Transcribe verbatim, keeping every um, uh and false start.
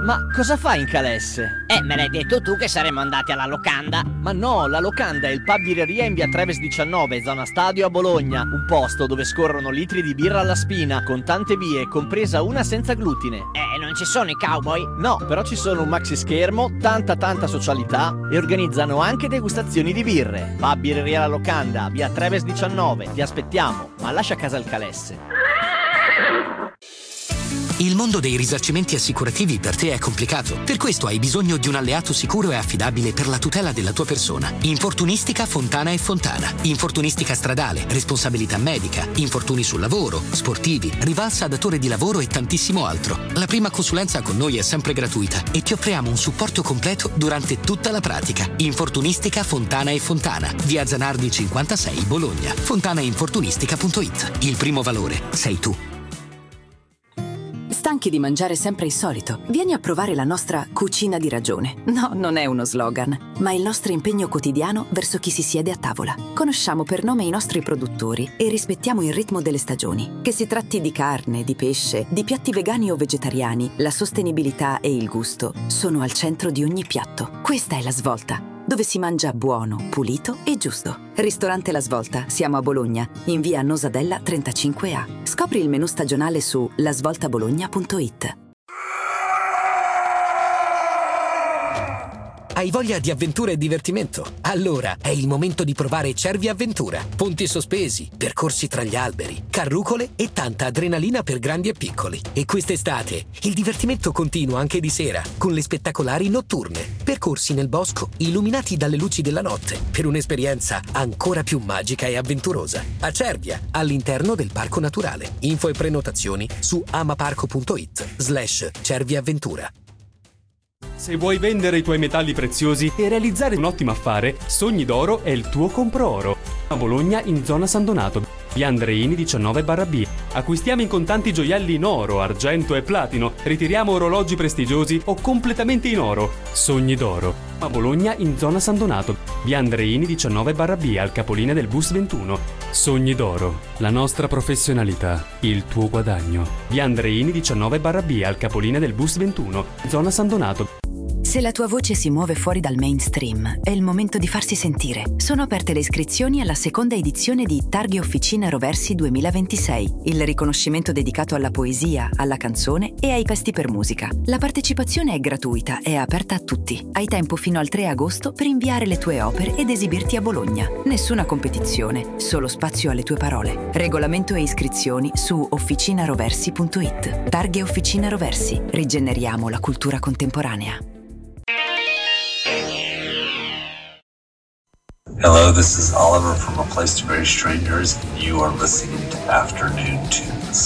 Ma cosa fai in Calesse? Eh, me l'hai detto tu che saremmo andati alla locanda. Ma no, la locanda è il pub birreria in via Treves diciannove, zona Stadio a Bologna. Un posto dove scorrono litri di birra alla spina, con tante vie, compresa una senza glutine. Eh, non ci sono i cowboy? No, però ci sono un maxi schermo, tanta tanta socialità e organizzano anche degustazioni di birre. Pub birreria la locanda, via Treves diciannove. Ti aspettiamo, ma lascia casa il Calesse. Il mondo dei risarcimenti assicurativi per te è complicato. Per questo hai bisogno di un alleato sicuro e affidabile per la tutela della tua persona. Infortunistica Fontana e Fontana. Infortunistica stradale, responsabilità medica, infortuni sul lavoro, sportivi, rivalsa datore di lavoro e tantissimo altro. La prima consulenza con noi è sempre gratuita e ti offriamo un supporto completo durante tutta la pratica. Infortunistica Fontana e Fontana. Via Zanardi cinquantasei, Bologna. fontanainfortunistica punto it. Il primo valore sei tu. Stanchi di mangiare sempre il solito? Vieni a provare la nostra cucina di ragione. No, non è uno slogan, ma il nostro impegno quotidiano verso chi si siede a tavola. Conosciamo per nome i nostri produttori e rispettiamo il ritmo delle stagioni. Che si tratti di carne, di pesce, di piatti vegani o vegetariani, la sostenibilità e il gusto sono al centro di ogni piatto. Questa è La Svolta, dove si mangia buono, pulito e giusto. Ristorante La Svolta, siamo a Bologna, in via Nosadella trentacinque A. Scopri il menù stagionale su la svolta bologna punto it. Hai voglia di avventura e divertimento? Allora è il momento di provare Cervi Avventura. Ponti sospesi, percorsi tra gli alberi, carrucole e tanta adrenalina per grandi e piccoli. E quest'estate il divertimento continua anche di sera, con le spettacolari notturne. Percorsi nel bosco, illuminati dalle luci della notte, per un'esperienza ancora più magica e avventurosa. A Cervia, all'interno del Parco Naturale. Info e prenotazioni su amaparco punto it slash cerviavventura. Se vuoi vendere i tuoi metalli preziosi e realizzare un ottimo affare, Sogni d'Oro è il tuo compro oro. A Bologna, in zona San Donato, via Andreini diciannove barra B. Acquistiamo in contanti gioielli in oro, argento e platino. Ritiriamo orologi prestigiosi o completamente in oro. Sogni d'Oro. A Bologna, in zona San Donato, via Andreini diciannove barra B, al capolinea del bus ventuno. Sogni d'Oro. La nostra professionalità, il tuo guadagno. Via Andreini diciannove barra B, al capolinea del bus ventuno, zona San Donato. Se la tua voce si muove fuori dal mainstream, è il momento di farsi sentire. Sono aperte le iscrizioni alla seconda edizione di Targhe Officina Roversi duemilaventisei, il riconoscimento dedicato alla poesia, alla canzone e ai testi per musica. La partecipazione è gratuita e è aperta a tutti. Hai tempo fino al tre agosto per inviare le tue opere ed esibirti a Bologna. Nessuna competizione, solo spazio alle tue parole. Regolamento e iscrizioni su officinaroversi punto it. Targhe Officina Roversi. Rigeneriamo la cultura contemporanea. Hello, this is Oliver from A Place to Bury Strangers, and you are listening to Afternoon Tunes.